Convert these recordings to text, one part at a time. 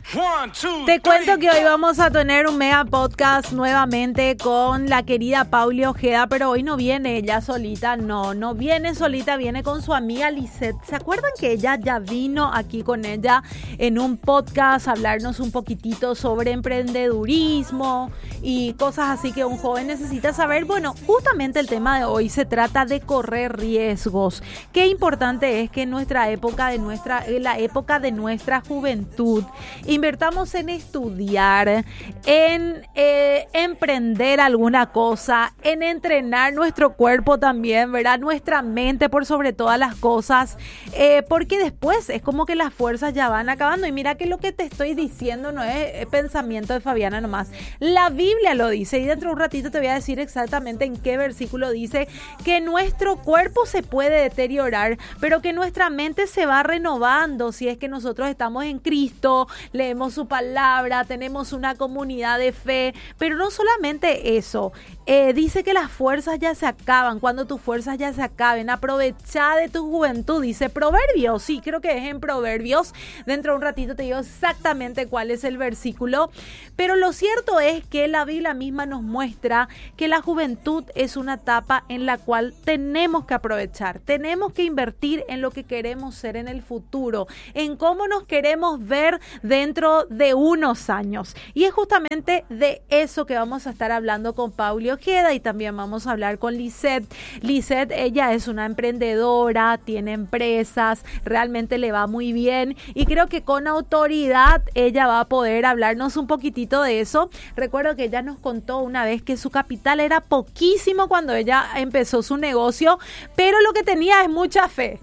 Te cuento que hoy vamos a tener un mega podcast nuevamente con la querida Pauli Ojeda, pero hoy no viene ella solita, no viene solita, viene con su amiga Lisette. ¿Se acuerdan que ella ya vino aquí con ella en un podcast a hablarnos un poquitito sobre emprendedurismo y cosas así que un joven necesita saber? Bueno, justamente el tema de hoy se trata de correr riesgos. Qué importante es que en nuestra época, en la época de nuestra juventud, invertamos en estudiar, en emprender alguna cosa, en entrenar nuestro cuerpo también, ¿verdad? Nuestra mente por sobre todas las cosas, porque después es como que las fuerzas ya van acabando. Y mira que lo que te estoy diciendo no es pensamiento de Fabiana nomás. La Biblia lo dice y dentro de un ratito te voy a decir exactamente en qué versículo dice que nuestro cuerpo se puede deteriorar, pero que nuestra mente se va renovando si es que nosotros estamos en Cristo, leemos su palabra, tenemos una comunidad de fe. Pero no solamente eso, dice que las fuerzas ya se acaban. Cuando tus fuerzas ya se acaben, aprovecha de tu juventud, dice Proverbios. Sí, creo que es en Proverbios. Dentro de un ratito te digo exactamente cuál es el versículo, pero lo cierto es que la Biblia misma nos muestra que la juventud es una etapa en la cual tenemos que aprovechar, tenemos que invertir en lo que queremos ser en el futuro, en cómo nos queremos ver dentro de unos años. Y es justamente de eso que vamos a estar hablando con Pauli Ojeda y también vamos a hablar con Lisette. Lisette, ella es una emprendedora, tiene empresas, realmente le va muy bien y creo que con autoridad ella va a poder hablarnos un poquitito de eso. Recuerdo que ella nos contó una vez que su capital era poquísimo cuando ella empezó su negocio, pero lo que tenía es mucha fe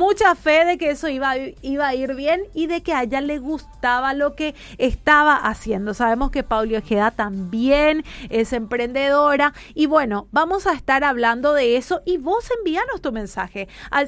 de que eso iba a ir bien y de que a ella le gustaba lo que estaba haciendo. Sabemos que Pauli Ojeda también es emprendedora y bueno, vamos a estar hablando de eso y vos envíanos tu mensaje al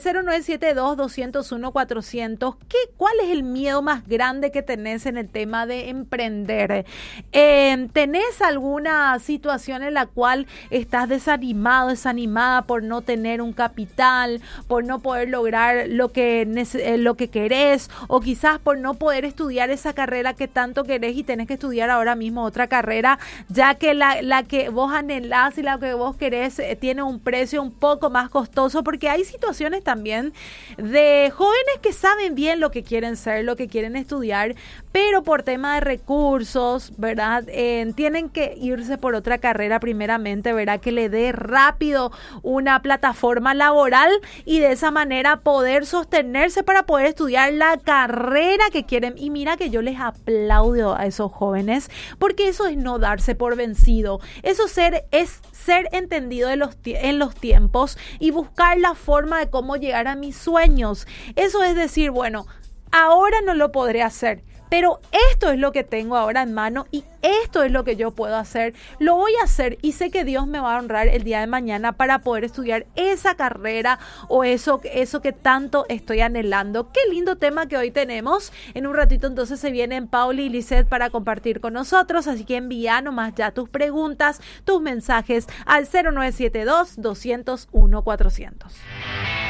0972-201-400. ¿Cuál es el miedo más grande que tenés en el tema de emprender? ¿Tenés alguna situación en la cual estás desanimada por no tener un capital, por no poder lograr lo que querés, o quizás por no poder estudiar esa carrera que tanto querés y tenés que estudiar ahora mismo otra carrera, ya que la que vos anhelás y la que vos querés tiene un precio un poco más costoso? Porque hay situaciones también de jóvenes que saben bien lo que quieren ser, lo que quieren estudiar, pero por tema de recursos, ¿verdad? Tienen que irse por otra carrera primeramente, ¿verdad? Que le dé rápido una plataforma laboral y de esa manera poder sostenerse para poder estudiar la carrera que quieren. Y mira que yo les aplaudo a esos jóvenes, porque eso es no darse por vencido. Eso es ser entendido en los tiempos y buscar la forma de cómo llegar a mis sueños. Eso es decir, bueno, ahora no lo podré hacer, pero esto es lo que tengo ahora en mano y esto es lo que yo puedo hacer, lo voy a hacer y sé que Dios me va a honrar el día de mañana para poder estudiar esa carrera o eso que tanto estoy anhelando. Qué lindo tema que hoy tenemos. En un ratito entonces se vienen Pauli y Lisette para compartir con nosotros, así que envía nomás ya tus preguntas, tus mensajes al 0972-201-400.